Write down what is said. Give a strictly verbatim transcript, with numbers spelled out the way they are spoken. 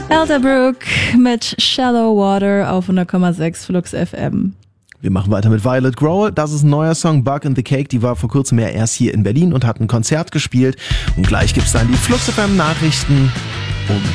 Elderbrook mit Shallow Water auf hundert Komma sechs Flux F M. Wir machen weiter mit Violet Grohl. Das ist ein neuer Song, Bug in the Cake. Die war vor kurzem ja erst hier in Berlin und hat ein Konzert gespielt. Und gleich gibt's dann die Flux F M Nachrichten um